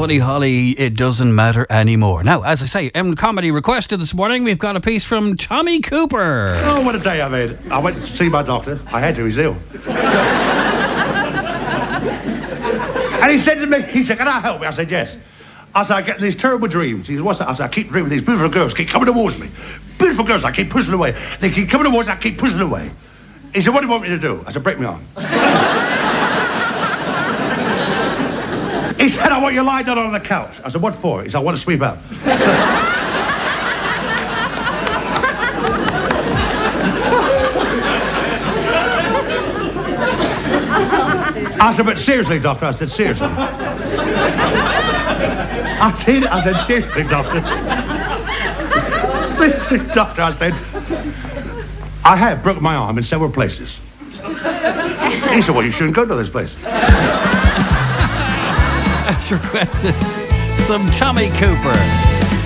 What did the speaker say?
Buddy Holly, it doesn't matter anymore. Now, as I say, comedy requested this morning, we've got a piece from Tommy Cooper. Oh, what a day I've had. I went to see my doctor. I had to, he's ill. And he said to me, he said, can I help you? I said, yes. I said, I get these terrible dreams. He said, what's that? I said, I keep dreaming these beautiful girls keep coming towards me. Beautiful girls, I keep pushing away. They keep coming towards me, I keep pushing away. He said, what do you want me to do? I said, break my arm. He said, I want you lying down on the couch. I said, what for? He said, I want to sweep out. I said, but seriously, doctor. I said, seriously. I said, seriously, doctor. Seriously, doctor, I said, I have broken my arm in several places. He said, well, you shouldn't go to this place. As requested, some Tommy Cooper.